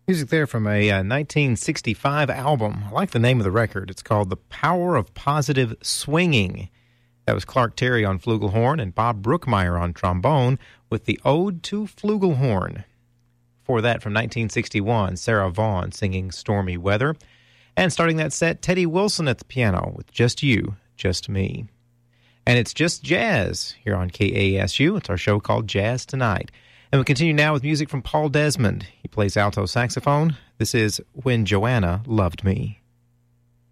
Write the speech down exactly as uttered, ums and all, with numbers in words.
Music there from a uh, nineteen sixty-five album. I like the name of the record. It's called The Power of Positive Swinging. That was Clark Terry on flugelhorn and Bob Brookmeyer on trombone with the Ode to Flugelhorn. Before that, from nineteen sixty-one, Sarah Vaughan singing Stormy Weather. And starting that set, Teddy Wilson at the piano with Just You, Just Me. And it's just jazz here on K A S U. It's our show called Jazz Tonight. And we continue now with music from Paul Desmond. He plays alto saxophone. This is When Joanna Loved Me.